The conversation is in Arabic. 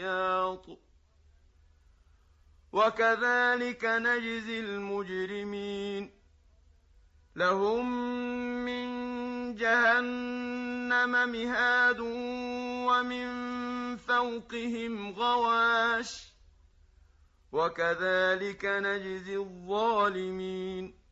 السياط وكذلك نجزي المجرمين لهم من جهنم مهاد ومن فوقهم غواش وكذلك نجزي الظالمين